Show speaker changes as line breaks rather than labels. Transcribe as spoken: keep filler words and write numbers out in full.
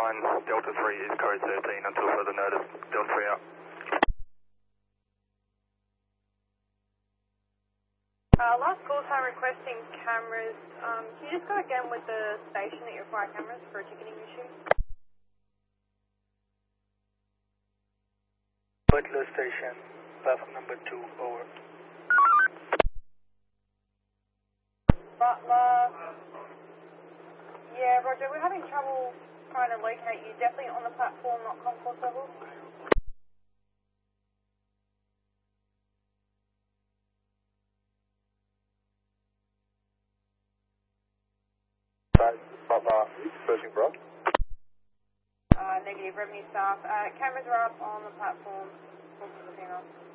nine, Delta three is code thirteen until further notice. Delta three out.
Uh, last call time requesting cameras. Um, can you just go again with the station that you require cameras for a ticketing issue?
Butler Station, platform number two, over.
Butler. Yeah, Roger, we're having trouble trying to locate you. Definitely on the platform, not concourse level.
Butler, searching for us.
Uh, negative revenue staff. Uh, cameras are up on the platform. Looking for female.